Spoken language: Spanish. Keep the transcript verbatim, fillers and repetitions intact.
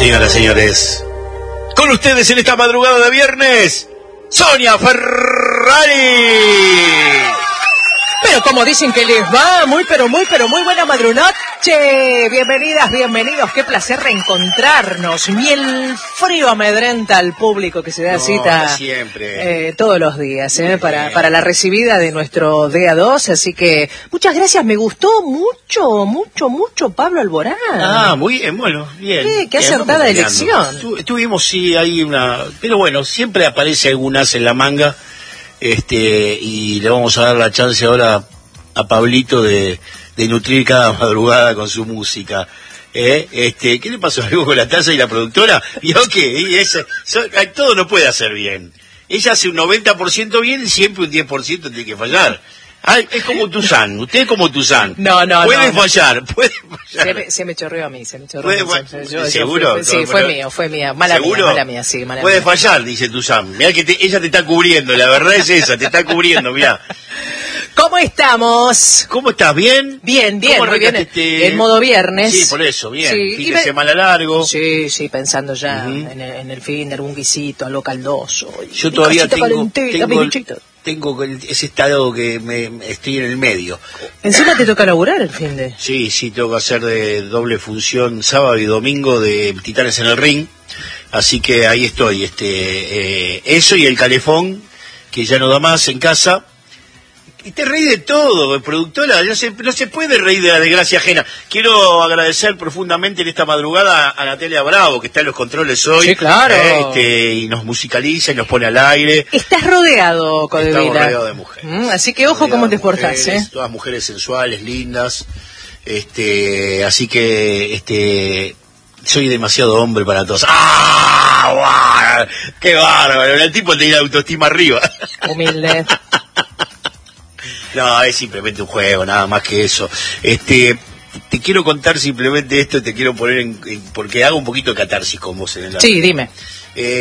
Señoras y señores, con ustedes en esta madrugada de viernes, Sonia Ferrari. Pero como dicen que les va, muy pero muy pero muy buena madrugada. Bienvenidas, bienvenidos, qué placer reencontrarnos. Ni el frío amedrenta al público que se da No, cita siempre. Eh, todos los días eh, para, para la recibida de nuestro D A dos. Así que muchas gracias, me gustó mucho, mucho, mucho Pablo Alborán. Ah, muy bien, bueno, bien. Sí, qué bien, acertada elección. Tu, tuvimos, sí, hay una... Pero bueno, siempre aparece algunas en la manga. Este, y le vamos a dar la chance ahora a Pablito de, de nutrir cada madrugada con su música. ¿Eh? Este, ¿qué le pasó algo con la taza y la productora? ¿Vio que y ese, so, todo no puede hacer bien? Ella hace un noventa por ciento bien y siempre un diez por ciento tiene que fallar. Ah, es como Tuzán, usted es como Tuzán. No, no, puede no. fallar, puede fallar. Se me, se me chorreó a mí, se me chorreó. Puede, Se, yo, ¿seguro? Yo fui, sí, no, fue pero, mío, fue mía. Mala ¿seguro? mía, mala mía, sí, mala puede mía. fallar, dice Tuzán. Mirá que te, ella te está cubriendo, la verdad es esa, te está cubriendo, mirá. ¿Cómo estamos? ¿Cómo estás? ¿Bien? Bien, bien, ¿Cómo muy bien. este... En modo viernes. Sí, por eso, bien. Sí, fin y de me... semana largo. Sí, sí, pensando ya Uh-huh. en, el, en el fin de algún guisito, algo caldoso. Yo todavía tengo, tengo, tengo, tengo ese estado que me, me estoy en el medio. Encima te toca laburar el fin de... Sí, sí, tengo que hacer de doble función sábado y domingo de Titanes en el Ring. Así que ahí estoy. este eh, Eso y el calefón, que ya no da más en casa. Y te reí de todo, productora, no se, no se puede reír de la desgracia ajena. Quiero agradecer profundamente en esta madrugada a Natalia Bravo, que está en los controles hoy. Sí, claro. Eh, este, y nos musicaliza y nos pone al aire. Estás rodeado, Codevila. Estamos rodeados de mujeres. Mm, así que ojo cómo te portás, ¿eh? Todas mujeres sensuales, lindas. Este, así que, este... soy demasiado hombre para todos. ¡Ah! ¡Wow! ¡Qué bárbaro! El tipo tiene la autoestima arriba. Humilde. No, es simplemente un juego, nada más que eso. Este, te quiero contar simplemente esto, te quiero poner en, en porque hago un poquito de catarsis con vos en el... Sí, dime. Eh,